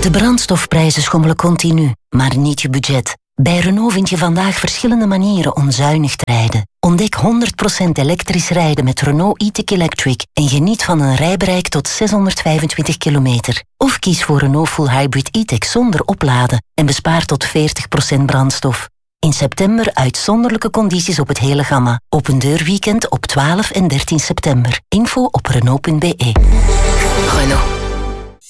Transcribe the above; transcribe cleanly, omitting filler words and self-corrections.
De brandstofprijzen schommelen continu, maar niet je budget. Bij Renault vind je vandaag verschillende manieren om zuinig te rijden. Ontdek 100% elektrisch rijden met Renault e-tech Electric en geniet van een rijbereik tot 625 kilometer. Of kies voor Renault Full Hybrid e-tech zonder opladen en bespaar tot 40% brandstof. In september uitzonderlijke condities op het hele gamma. Open deurweekend op 12 en 13 september. Info op Renault.be. Renault.